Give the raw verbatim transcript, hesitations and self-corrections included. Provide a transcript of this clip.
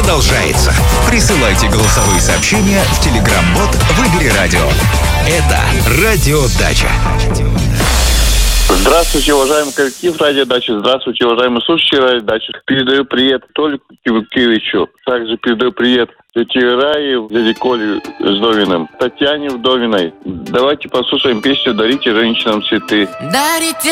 продолжается. Присылайте голосовые сообщения в Telegram-бот «Выбери радио». Это «Радиодача». Здравствуйте, уважаемый коллектив «Радиодача». Здравствуйте, уважаемые слушатели «Радиодачи». Передаю привет Толику Кивикевичу. Также передаю привет тете Рае, дяде Коле Вдовиным, Татьяне Вдовиной. Давайте послушаем песню «Дарите женщинам цветы». Дарите